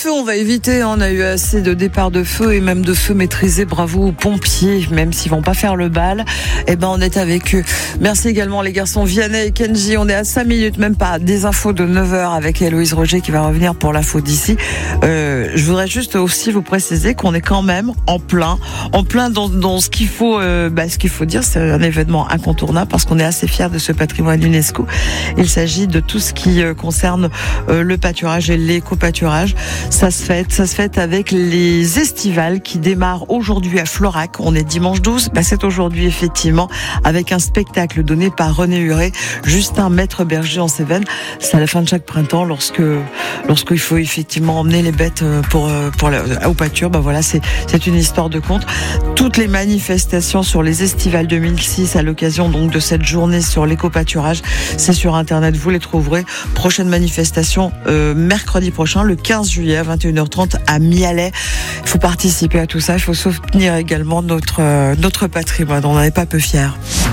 feu, on va éviter. On a eu assez de départs de feu et même de feux maîtrisés. Bravo aux pompiers, même s'ils vont pas faire le bal. On est avec eux. Merci également les garçons Vianney et Kenji. On est à 5 minutes, même pas, des infos de 9h avec Héloïse Roger qui va revenir pour l'info d'ici. Je voudrais juste aussi vous préciser qu'on est quand même en plein dans ce qu'il faut, ce qu'il faut dire. C'est un événement incontournable parce qu'on est assez fiers de ce patrimoine UNESCO. Il s'agit de tout ce qui concerne le pâturage et l'éco-pâturage. Ça se fête avec les estivales qui démarrent aujourd'hui à Florac. On est dimanche 12. C'est aujourd'hui effectivement avec un spectacle donné par René Huret, Justin Maître Berger en Cévennes. C'est à la fin de chaque printemps lorsqu'il faut effectivement emmener les bêtes au pâture. C'est une histoire de conte. Toutes les manifestations sur les estivales 2006 à l'occasion donc de cette journée sur l'éco-pâturage, c'est sur internet, vous les trouverez. Prochaine manifestation mercredi prochain, le 15 juillet à 21h30 à Mialet. Il faut participer à tout ça, il faut soutenir également notre patrimoine, on n'en est pas peu fiers.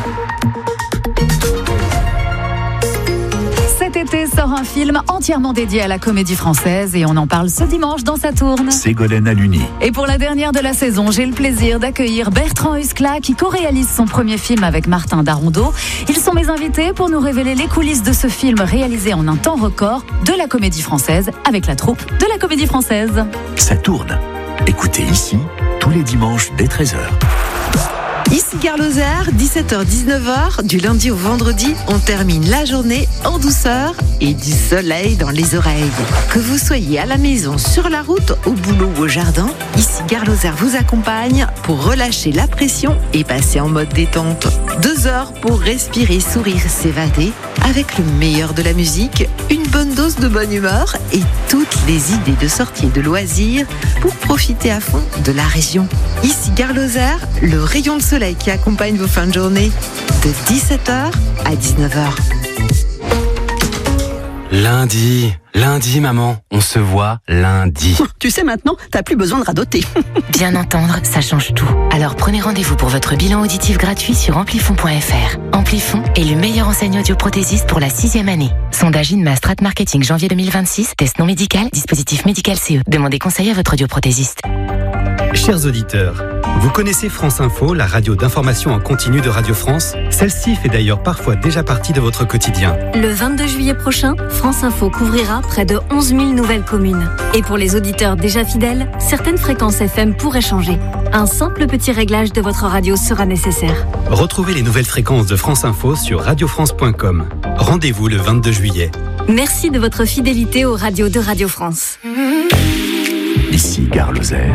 Cet été sort un film entièrement dédié à la comédie française et on en parle ce dimanche dans Saturne. Ségolène Aluni. Et pour la dernière de la saison, j'ai le plaisir d'accueillir Bertrand Huskla qui co-réalise son premier film avec Martin Darondeau. Ils sont mes invités pour nous révéler les coulisses de ce film réalisé en un temps record de la comédie française avec la troupe de la comédie française. Saturne. Écoutez ici tous les dimanches dès 13h. Ici Gare Lozère, 17h-19h, du lundi au vendredi, on termine la journée en douceur et du soleil dans les oreilles. Que vous soyez à la maison, sur la route, au boulot ou au jardin, ici Gare Lozère vous accompagne pour relâcher la pression et passer en mode détente. 2 heures pour respirer, sourire, s'évader, avec le meilleur de la musique, une bonne dose de bonne humeur et toutes les idées de sortie et de loisirs pour profiter à fond de la région. Ici Gare Lozère, le rayon de soleil qui accompagne vos fins de journée de 17h à 19h. Lundi, maman, on se voit lundi. Tu sais maintenant, t'as plus besoin de radoter. Bien entendre, ça change tout. Alors prenez rendez-vous pour votre bilan auditif gratuit sur amplifon.fr. Amplifon est le meilleur enseignant audioprothésiste pour la 6e année. Sondage INMA Strat Marketing janvier 2026, test non médical, dispositif médical CE. Demandez conseil à votre audioprothésiste. Chers auditeurs, vous connaissez France Info, la radio d'information en continu de Radio France? Celle-ci fait d'ailleurs parfois déjà partie de votre quotidien. Le 22 juillet prochain, France Info couvrira près de 11 000 nouvelles communes. Et pour les auditeurs déjà fidèles, certaines fréquences FM pourraient changer. Un simple petit réglage de votre radio sera nécessaire. Retrouvez les nouvelles fréquences de France Info sur radiofrance.com. Rendez-vous le 22 juillet. Merci de votre fidélité aux radios de Radio France. Ici Gare Lozère.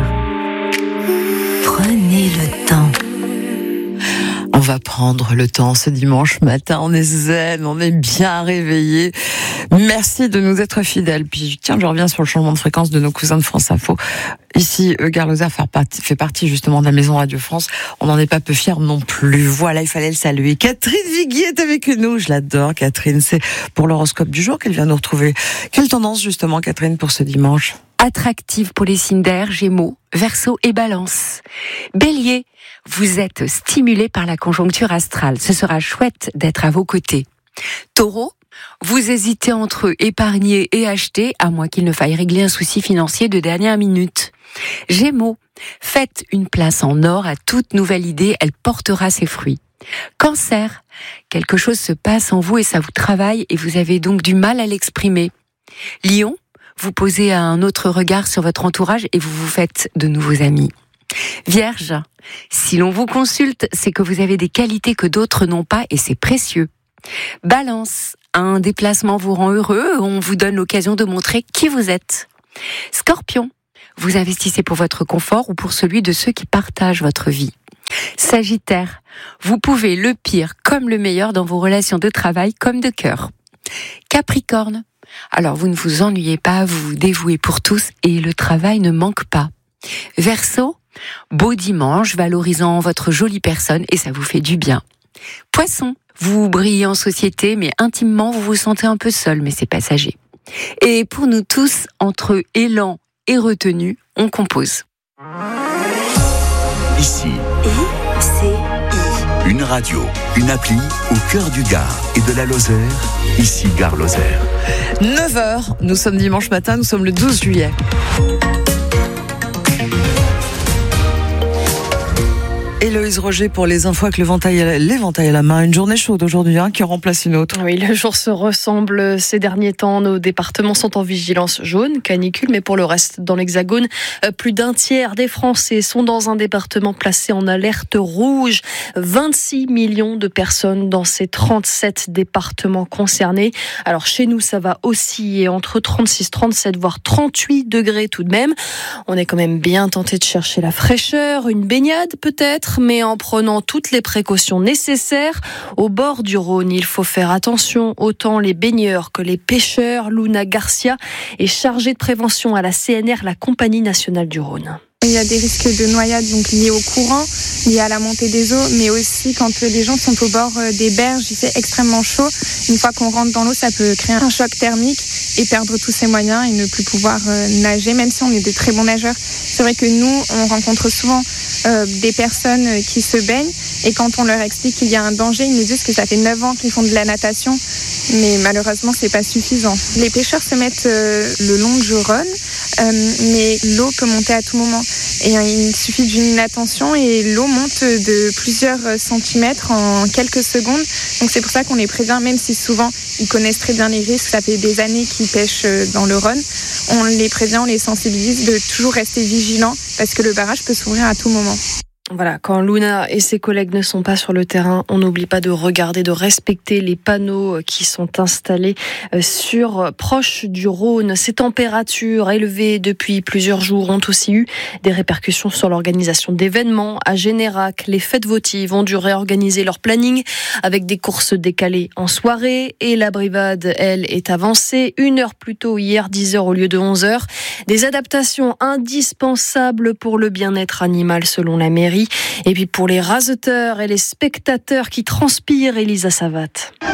Prenez le temps. On va prendre le temps ce dimanche matin. On est zen, on est bien réveillés. Merci de nous être fidèles. Puis tiens, je reviens sur le changement de fréquence de nos cousins de France Info. Ici, Gare Lozère fait partie justement de la Maison Radio France. On n'en est pas peu fiers non plus. Voilà, il fallait le saluer. Catherine Viguier est avec nous. Je l'adore, Catherine. C'est pour l'horoscope du jour qu'elle vient nous retrouver. Quelle tendance justement, Catherine, pour ce dimanche ? Attractive pour les signes d'air, Gémeaux, Verseau et Balance. Bélier, vous êtes stimulé par la conjoncture astrale. Ce sera chouette d'être à vos côtés. Taureau, vous hésitez entre épargner et acheter, à moins qu'il ne faille régler un souci financier de dernière minute. Gémeaux, faites une place en or à toute nouvelle idée, elle portera ses fruits. Cancer, quelque chose se passe en vous et ça vous travaille et vous avez donc du mal à l'exprimer. Lion, vous posez un autre regard sur votre entourage et vous vous faites de nouveaux amis. Vierge, si l'on vous consulte, c'est que vous avez des qualités que d'autres n'ont pas et c'est précieux. Balance, un déplacement vous rend heureux, on vous donne l'occasion de montrer qui vous êtes. Scorpion, vous investissez pour votre confort ou pour celui de ceux qui partagent votre vie. Sagittaire, vous pouvez le pire comme le meilleur dans vos relations de travail comme de cœur. Capricorne, alors vous ne vous ennuyez pas, vous vous dévouez pour tous et le travail ne manque pas. Verseau, beau dimanche, valorisant votre jolie personne et ça vous fait du bien. Poisson, vous brillez en société mais intimement vous vous sentez un peu seul mais c'est passager. Et pour nous tous, entre élan et retenue, on compose. Ici. ICI. Une radio, une appli au cœur du Gard et de la Lozère, ici Gare Lozère. 9h, nous sommes dimanche matin, nous sommes le 12 juillet. Héloïse Roger pour les infos avec l'éventail à la main. Une journée chaude aujourd'hui qui remplace une autre. Oui, le jour se ressemble ces derniers temps. Nos départements sont en vigilance jaune, canicule, mais pour le reste, dans l'Hexagone, plus d'un tiers des Français sont dans un département placé en alerte rouge. 26 millions de personnes dans ces 37 départements concernés. Alors chez nous, ça va osciller entre 36, 37, voire 38 degrés tout de même. On est quand même bien tenté de chercher la fraîcheur, une baignade peut-être, mais en prenant toutes les précautions nécessaires. Au bord du Rhône, il faut faire attention, autant les baigneurs que les pêcheurs. Luna Garcia est chargée de prévention à la CNR, la Compagnie nationale du Rhône. Il y a des risques de noyade donc liés au courant, liés à la montée des eaux, mais aussi quand les gens sont au bord des berges, il fait extrêmement chaud. Une fois qu'on rentre dans l'eau, ça peut créer un choc thermique et perdre tous ses moyens et ne plus pouvoir nager, même si on est de très bons nageurs. C'est vrai que nous, on rencontre souvent des personnes qui se baignent et quand on leur explique qu'il y a un danger, ils nous disent que ça fait 9 ans qu'ils font de la natation, mais malheureusement, c'est pas suffisant. Les pêcheurs se mettent le long du Rhône, mais l'eau peut monter à tout moment. Et il suffit d'une inattention et l'eau monte de plusieurs centimètres en quelques secondes. Donc c'est pour ça qu'on les prévient, même si souvent ils connaissent très bien les risques. Ça fait des années qu'ils pêchent dans le Rhône. On les prévient, on les sensibilise de toujours rester vigilants parce que le barrage peut s'ouvrir à tout moment. Voilà, quand Luna et ses collègues ne sont pas sur le terrain, on n'oublie pas de regarder, de respecter les panneaux qui sont installés proche du Rhône. Ces températures élevées depuis plusieurs jours ont aussi eu des répercussions sur l'organisation d'événements. À Générac, les fêtes votives ont dû réorganiser leur planning avec des courses décalées en soirée et la brivade, elle, est avancée 1 heure plus tôt hier, 10h au lieu de 11h. Des adaptations indispensables pour le bien-être animal selon la mairie. Et puis pour les raseteurs et les spectateurs qui transpirent, Elisa Savat.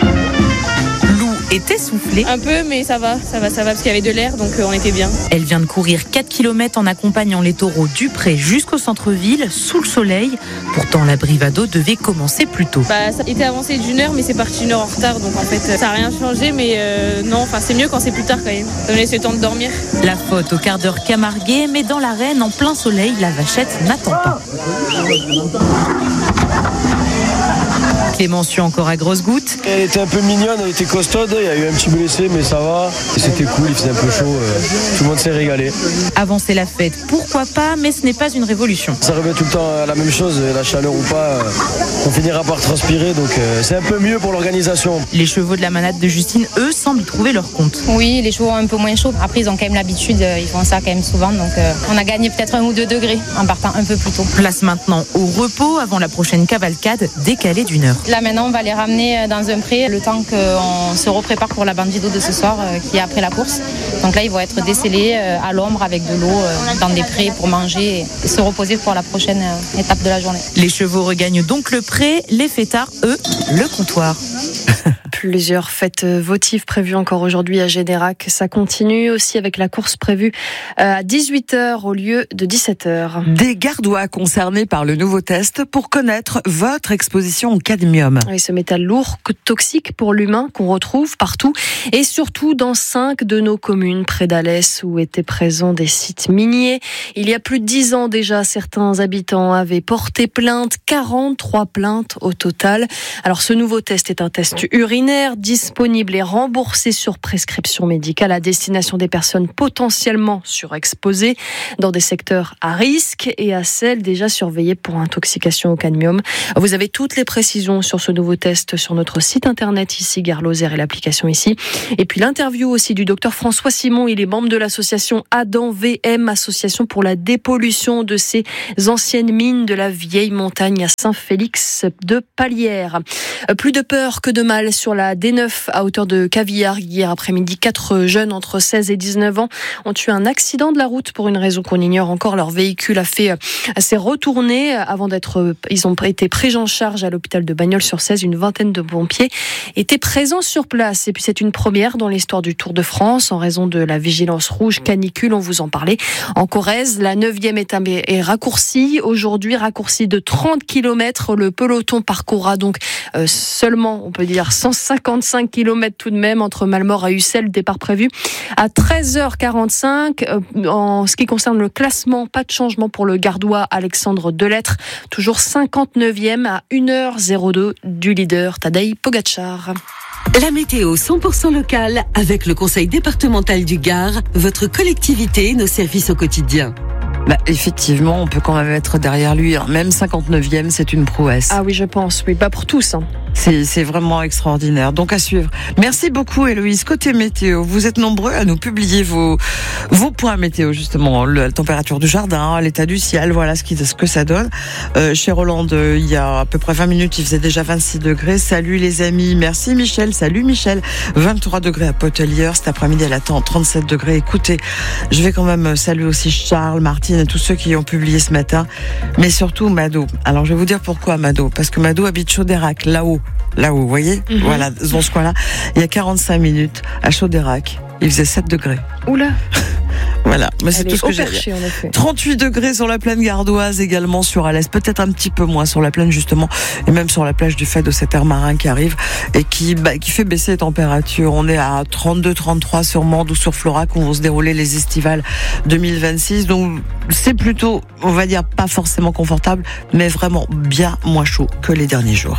Est essoufflée. Un peu, mais ça va, parce qu'il y avait de l'air, donc on était bien. Elle vient de courir 4 km en accompagnant les taureaux du Pré jusqu'au centre-ville, sous le soleil. Pourtant, la brivado devait commencer plus tôt. Ça était avancé d'1 heure, mais c'est parti 1 heure en retard, donc en fait, ça n'a rien changé, mais non, c'est mieux quand c'est plus tard quand même. Ça me laisse le temps de dormir. La faute au quart d'heure Camarguais, mais dans l'arène, en plein soleil, la vachette n'attend pas. Clémention encore à grosses gouttes. Elle était un peu mignonne, elle était costaude, il y a eu un petit blessé mais ça va. Et c'était cool, il faisait un peu chaud, tout le monde s'est régalé. Avancer la fête, pourquoi pas, mais ce n'est pas une révolution. Ça revient tout le temps à la même chose, la chaleur ou pas, on finira par transpirer, donc c'est un peu mieux pour l'organisation. Les chevaux de la manade de Justine, eux, semblent y trouver leur compte. Oui, les chevaux ont un peu moins chaud. Après, ils ont quand même l'habitude, ils font ça quand même souvent, donc on a gagné peut-être 1 ou 2 degrés en partant un peu plus tôt. Place maintenant au repos avant la prochaine cavalcade décalée d'1 heure. Là maintenant on va les ramener dans un pré le temps qu'on se reprépare pour la bandido de ce soir qui est après la course. Donc là ils vont être décellés à l'ombre avec de l'eau dans des prés pour manger et se reposer pour la prochaine étape de la journée. Les chevaux regagnent donc le pré, les fêtards eux le comptoir. Plusieurs fêtes votives prévues encore aujourd'hui à Générac. Ça continue aussi avec la course prévue à 18h au lieu de 17h. Des Gardois concernés par le nouveau test pour connaître votre exposition au cadmium. Oui, ce métal lourd, toxique pour l'humain qu'on retrouve partout et surtout dans 5 de nos communes près d'Alès où étaient présents des sites miniers. Il y a plus de 10 ans déjà, certains habitants avaient porté plainte, 43 plaintes au total. Alors ce nouveau test est un test urinaire disponible et remboursé sur prescription médicale à destination des personnes potentiellement surexposées dans des secteurs à risque et à celles déjà surveillées pour intoxication au cadmium. Vous avez toutes les précisions sur ce nouveau test sur notre site internet ici, Gare Lozère et l'application ici. Et puis l'interview aussi du docteur François Simon, il est membre de l'association Adam VM, association pour la dépollution de ces anciennes mines de la vieille montagne à Saint-Félix de Palières. Plus de peur que de mal sur la la D9 à hauteur de Cavillard. Hier après-midi, 4 jeunes entre 16 et 19 ans ont eu un accident de la route pour une raison qu'on ignore encore. Leur véhicule s'est retourné ils ont été pris en charge à l'hôpital de Bagnols-sur-Cèze. Une vingtaine de pompiers étaient présents sur place. Et puis c'est une première dans l'histoire du Tour de France en raison de la vigilance rouge canicule. On vous en parlait. En Corrèze, la 9e étape est raccourcie. Aujourd'hui, raccourcie de 30 km. Le peloton parcourra donc seulement, on peut dire, 155 km tout de même entre Malmort et Ussel. Départ prévu à 13h45. En ce qui concerne le classement, pas de changement pour le Gardois Alexandre Delettre. Toujours 59e à 1h02 du leader Tadej Pogačar. La météo 100% locale avec le Conseil départemental du Gard, votre collectivité, nos services au quotidien. Effectivement, on peut quand même être derrière lui. Même 59e, c'est une prouesse. Ah oui, je pense. Oui, pas pour tous. C'est vraiment extraordinaire. Donc à suivre. Merci beaucoup Héloïse. Côté météo, vous êtes nombreux à nous publier vos points météo justement. La température du jardin, l'état du ciel, voilà ce que ça donne. Chez Roland, il y a à peu près 20 minutes, il faisait déjà 26 degrés. Salut les amis. Merci Michel. Salut Michel. 23 degrés à Potelier. Cet après-midi, elle attend 37 degrés. Écoutez, je vais quand même saluer aussi Charles, Martine et tous ceux qui ont publié ce matin. Mais surtout Mado. Alors je vais vous dire pourquoi Mado. Parce que Mado habite Chaudérac, là-haut, vous voyez, voilà, dans ce coin-là. Il y a 45 minutes, à Chaudérac, il faisait 7 degrés. Oula. Voilà, mais c'est tout ce que j'ai. 38 degrés sur la plaine gardoise, également sur Alès, peut-être un petit peu moins sur la plaine justement, et même sur la plage du Fait de cet air marin qui arrive et qui fait baisser les températures. On est à 32-33 sur Mende ou sur Florac où vont se dérouler les estivales 2026. Donc c'est plutôt, on va dire, pas forcément confortable, mais vraiment bien moins chaud que les derniers jours.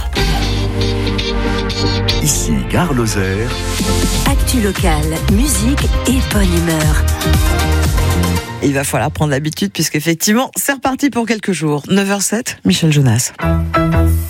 Ici Gare Lozère. Actu locale, musique et bonne humeur. Il va falloir prendre l'habitude puisqu'effectivement, c'est reparti pour quelques jours. 9h07, Michel Jonas.